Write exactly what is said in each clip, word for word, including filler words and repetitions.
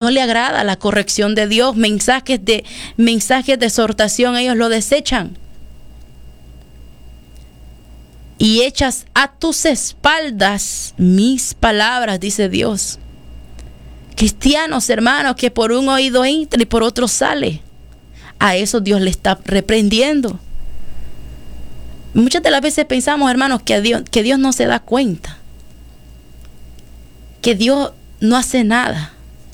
no le agrada la corrección de Dios. Mensajes de, mensajes de exhortación, ellos lo desechan. Y echas a tus espaldas mis palabras, dice Dios. Cristianos, hermanos, que por un oído entra y por otro sale. A eso Dios le está reprendiendo. Muchas de las veces pensamos, hermanos, que Dios, que Dios no se da cuenta. Que Dios no hace nada.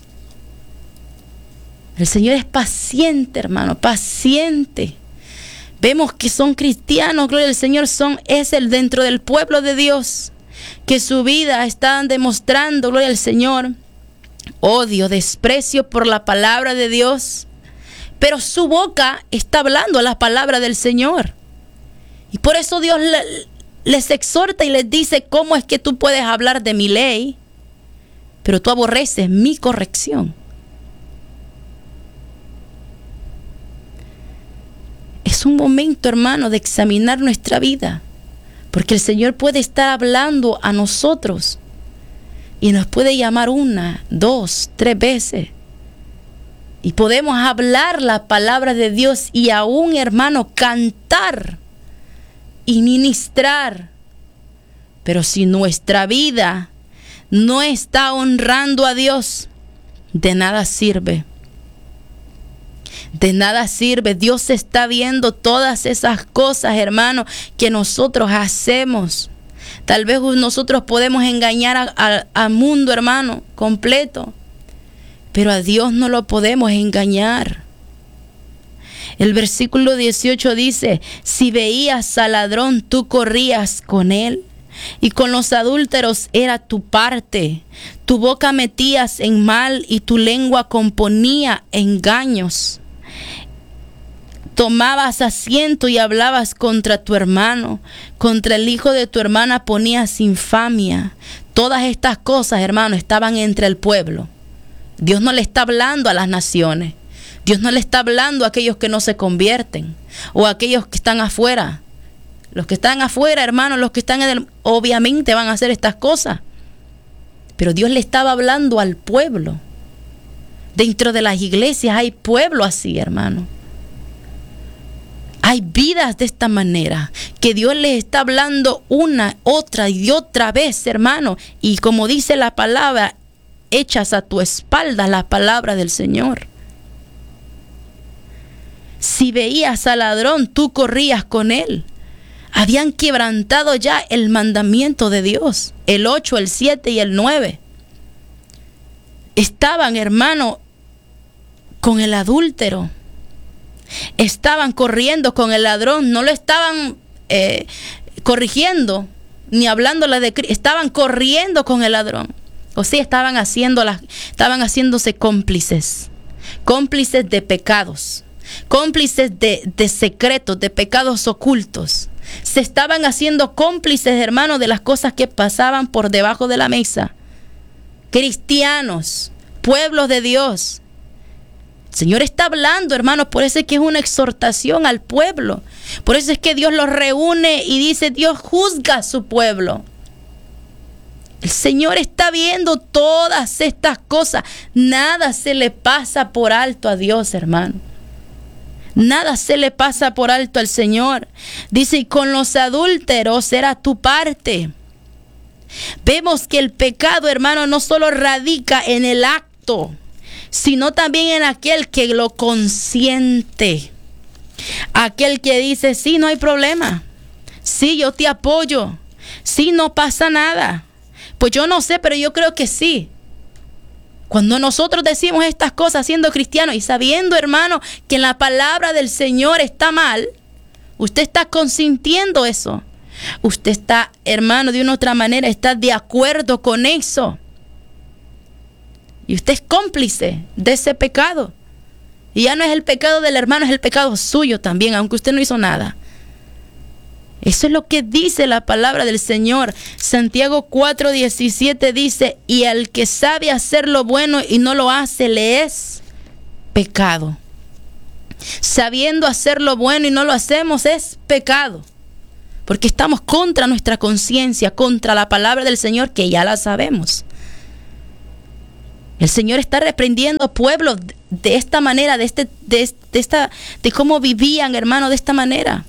El Señor es paciente, hermano, paciente. Vemos que son cristianos, gloria al Señor, son, es el dentro del pueblo de Dios, que su vida están demostrando, gloria al Señor, odio, desprecio por la palabra de Dios, pero su boca está hablando la palabra del Señor. Y por eso Dios le, les exhorta y les dice: ¿cómo es que tú puedes hablar de mi ley, pero tú aborreces mi corrección? Es un momento, hermano, de examinar nuestra vida, porque el Señor puede estar hablando a nosotros y nos puede llamar una, dos, tres veces. Y podemos hablar la palabra de Dios y aún, hermano, cantar y ministrar. Pero si nuestra vida no está honrando a Dios, de nada sirve. De nada sirve. Dios está viendo todas esas cosas, hermano, que nosotros hacemos. Tal vez nosotros podemos engañar al mundo, hermano, completo, pero a Dios no lo podemos engañar. El versículo dieciocho dice: si veías al ladrón, tú corrías con él, y con los adúlteros era tu parte. Tu boca metías en mal y tu lengua componía engaños. Tomabas asiento y hablabas contra tu hermano, contra el hijo de tu hermana ponías infamia. Todas estas cosas, hermano, estaban entre el pueblo. Dios no le está hablando a las naciones. Dios no le está hablando a aquellos que no se convierten o a aquellos que están afuera. Los que están afuera, hermano, los que están en el, obviamente van a hacer estas cosas. Pero Dios le estaba hablando al pueblo. Dentro de las iglesias hay pueblo así, hermano. Hay vidas de esta manera, que Dios les está hablando una, otra y otra vez, hermano. Y como dice la palabra, echas a tu espalda la palabra del Señor. Si veías al ladrón, tú corrías con él. Habían quebrantado ya el mandamiento de Dios, el ocho, el siete y el nueve. Estaban, hermano, con el adúltero. Estaban corriendo con el ladrón, no lo estaban eh, corrigiendo ni hablándole de Cristo, estaban corriendo con el ladrón. O sea, estaban haciendo las, estaban haciéndose cómplices, cómplices de pecados, cómplices de, de secretos, de pecados ocultos. Se estaban haciendo cómplices, hermanos, de las cosas que pasaban por debajo de la mesa. Cristianos, pueblos de Dios. El Señor está hablando, hermanos, por eso es que es una exhortación al pueblo. Por eso es que Dios los reúne y dice: Dios juzga a su pueblo. El Señor está viendo todas estas cosas. Nada se le pasa por alto a Dios, hermano. Nada se le pasa por alto al Señor. Dice: y con los adúlteros era tu parte. Vemos que el pecado, hermano, no solo radica en el acto, sino también en aquel que lo consiente. Aquel que dice: sí, no hay problema. Sí, yo te apoyo. Sí, no pasa nada. Pues yo no sé, pero yo creo que sí. Cuando nosotros decimos estas cosas siendo cristianos y sabiendo, hermano, que en la palabra del Señor está mal, usted está consintiendo eso. Usted está, hermano, de una u otra manera, está de acuerdo con eso. Y usted es cómplice de ese pecado. Y ya no es el pecado del hermano, es el pecado suyo también, aunque usted no hizo nada. Eso es lo que dice la palabra del Señor. Santiago cuatro diecisiete dice: y al que sabe hacer lo bueno y no lo hace, le es pecado. Sabiendo hacer lo bueno y no lo hacemos, es pecado. Porque estamos contra nuestra conciencia, contra la palabra del Señor, que ya la sabemos. El Señor está reprendiendo a pueblos de esta manera, de, este, de, de, esta, de cómo vivían, hermano, de esta manera.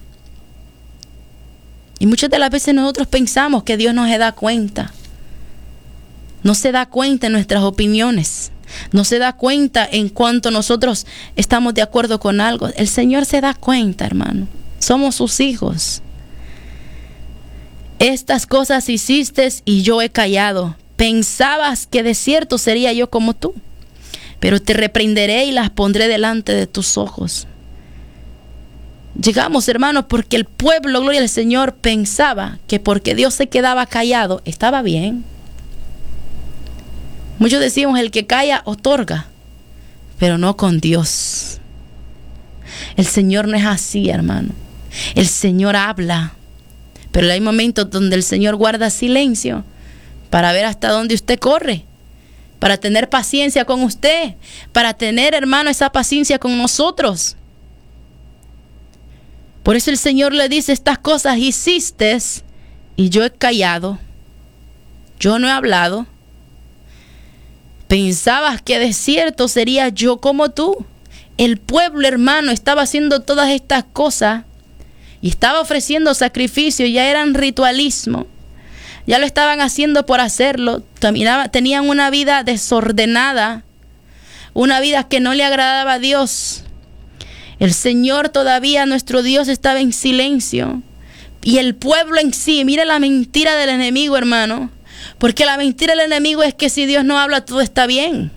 Y muchas de las veces nosotros pensamos que Dios no se da cuenta. No se da cuenta en nuestras opiniones. No se da cuenta en cuanto nosotros estamos de acuerdo con algo. El Señor se da cuenta, hermano. Somos sus hijos. Estas cosas hiciste y yo he callado. Pensabas que de cierto sería yo como tú, pero te reprenderé y las pondré delante de tus ojos. Llegamos, hermanos, porque el pueblo, gloria al Señor, pensaba que porque Dios se quedaba callado, estaba bien. Muchos decimos, el que calla otorga, pero no con Dios. El Señor no es así, hermano. El Señor habla, pero hay momentos donde el Señor guarda silencio para ver hasta dónde usted corre, para tener paciencia con usted, para tener, hermano, esa paciencia con nosotros. Por eso el Señor le dice, estas cosas hiciste y yo he callado. Yo no he hablado. Pensabas que de cierto sería yo como tú. El pueblo, hermano, estaba haciendo todas estas cosas y estaba ofreciendo sacrificios, ya eran ritualismo. Ya lo estaban haciendo por hacerlo. Caminaba, tenían una vida desordenada, una vida que no le agradaba a Dios. El Señor todavía, nuestro Dios, estaba en silencio. Y el pueblo en sí, mira la mentira del enemigo, hermano. Porque la mentira del enemigo es que si Dios no habla, todo está bien.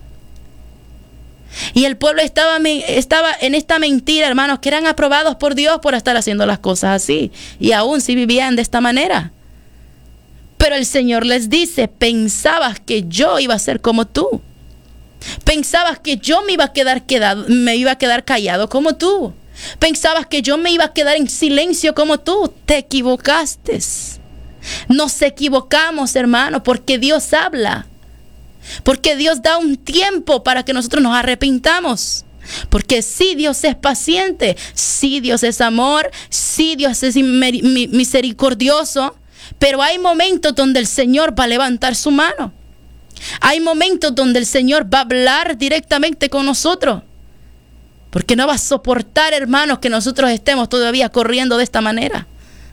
Y el pueblo estaba, estaba en esta mentira, hermanos, que eran aprobados por Dios por estar haciendo las cosas así. Y aún si vivían de esta manera. Pero el Señor les dice, pensabas que yo iba a ser como tú. Pensabas que yo me iba a quedar quedado, me iba a quedar callado como tú. Pensabas que yo me iba a quedar en silencio como tú. Te equivocaste. Nos equivocamos, hermano, porque Dios habla. Porque Dios da un tiempo para que nosotros nos arrepintamos. Porque sí, Dios es paciente. Sí, Dios es amor. Sí, Dios es misericordioso. Pero hay momentos donde el Señor va a levantar su mano. Hay momentos donde el Señor va a hablar directamente con nosotros. Porque no va a soportar, hermanos, que nosotros estemos todavía corriendo de esta manera.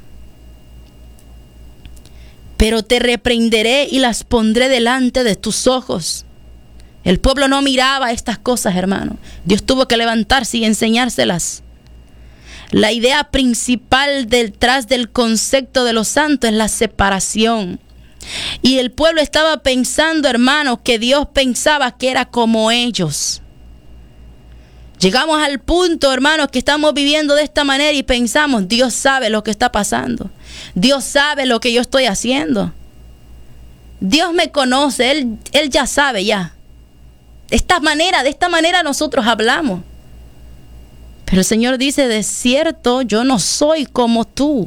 Pero te reprenderé y las pondré delante de tus ojos. El pueblo no miraba estas cosas, hermano. Dios tuvo que levantarse y enseñárselas. La idea principal detrás del concepto de los santos es la separación. Y el pueblo estaba pensando, hermano, que Dios pensaba que era como ellos. Llegamos al punto, hermanos, que estamos viviendo de esta manera y pensamos, Dios sabe lo que está pasando. Dios sabe lo que yo estoy haciendo. Dios me conoce, Él, Él ya sabe ya. De esta manera, de esta manera nosotros hablamos. Pero el Señor dice, de cierto, yo no soy como tú.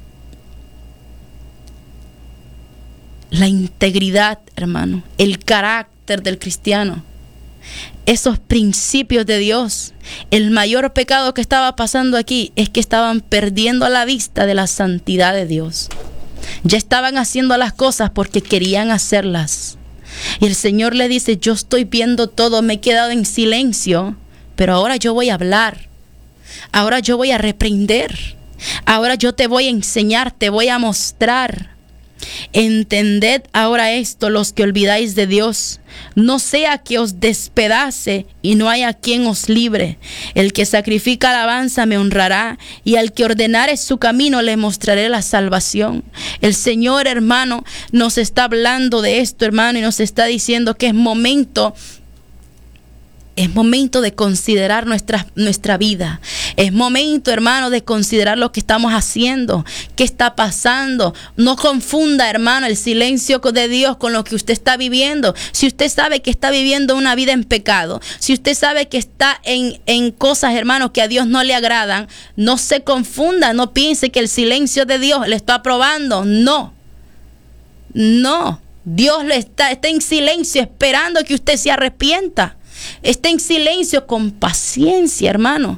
La integridad, hermano, el carácter del cristiano, esos principios de Dios. El mayor pecado que estaba pasando aquí es que estaban perdiendo la vista de la santidad de Dios. Ya estaban haciendo las cosas porque querían hacerlas. Y el Señor le dice, yo estoy viendo todo, me he quedado en silencio, pero ahora yo voy a hablar. Ahora yo voy a reprender. Ahora yo te voy a enseñar, te voy a mostrar. Entended ahora esto, los que olvidáis de Dios, no sea que os despedace y no haya quien os libre. El que sacrifica alabanza me honrará, y al que ordenare su camino le mostraré la salvación. El Señor, hermano, nos está hablando de esto, hermano, y nos está diciendo que es momento Es momento de considerar nuestra, nuestra vida. Es momento, hermano, de considerar lo que estamos haciendo. ¿Qué está pasando? No confunda, hermano, el silencio de Dios con lo que usted está viviendo. Si usted sabe que está viviendo una vida en pecado, si usted sabe que está en, en cosas, hermano, que a Dios no le agradan, no se confunda. No piense que el silencio de Dios le está aprobando. No. No. Dios le está, está en silencio esperando que usted se arrepienta. Está en silencio con paciencia, hermano.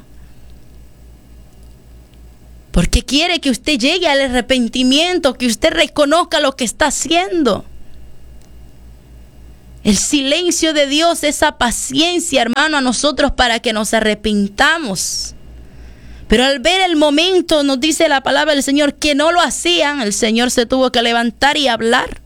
Porque quiere que usted llegue al arrepentimiento, que usted reconozca lo que está haciendo. El silencio de Dios, esa paciencia, hermano, a nosotros para que nos arrepintamos. Pero al ver el momento, nos dice la palabra del Señor que no lo hacían, el Señor se tuvo que levantar y hablar.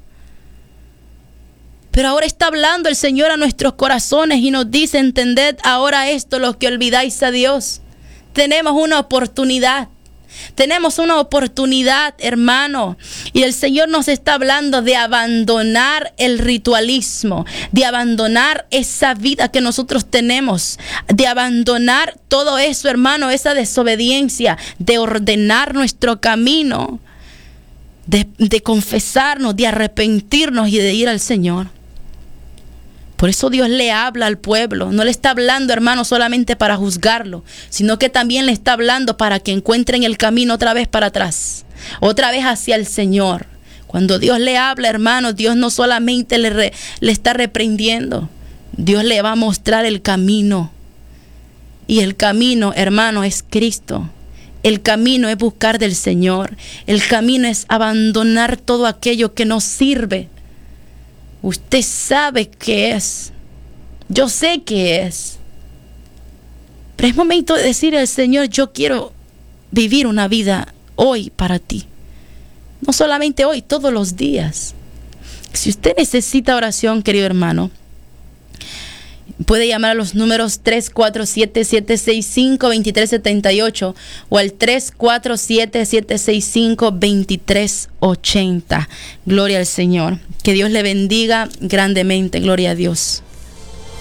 Pero ahora está hablando el Señor a nuestros corazones y nos dice: entended ahora esto, los que olvidáis a Dios. Tenemos una oportunidad. Tenemos una oportunidad, hermano, y el Señor nos está hablando de abandonar el ritualismo, de abandonar esa vida que nosotros tenemos, de abandonar todo eso, hermano, esa desobediencia, de ordenar nuestro camino, de, de confesarnos, de arrepentirnos y de ir al Señor. Por eso Dios le habla al pueblo. No le está hablando, hermano, solamente para juzgarlo, sino que también le está hablando para que encuentren el camino otra vez para atrás, otra vez hacia el Señor. Cuando Dios le habla, hermano, Dios no solamente le, re, le está reprendiendo, Dios le va a mostrar el camino. Y el camino, hermano, es Cristo. El camino es buscar del Señor. El camino es abandonar todo aquello que no sirve. Usted sabe qué es. Yo sé qué es. Pero es momento de decir al Señor: yo quiero vivir una vida hoy para ti. No solamente hoy, todos los días. Si usted necesita oración, querido hermano, puede llamar a los números tres cuatro siete, siete seis cinco, dos tres siete ocho o al tres cuatro siete, siete seis cinco, dos tres ocho cero. Gloria al Señor. Que Dios le bendiga grandemente. Gloria a Dios.